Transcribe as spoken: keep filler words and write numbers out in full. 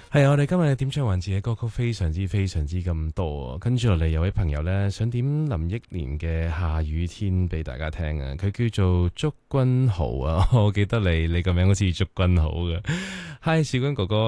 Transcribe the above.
係啊，我哋今日點唱環節嘅歌曲非常之非常之咁多啊！跟住落嚟有位朋友呢，想點林憶蓮嘅《下雨天》俾大家聽啊！佢叫做祝君豪啊，我記得你，你個名好似祝君豪嘅。Hi，小君哥哥。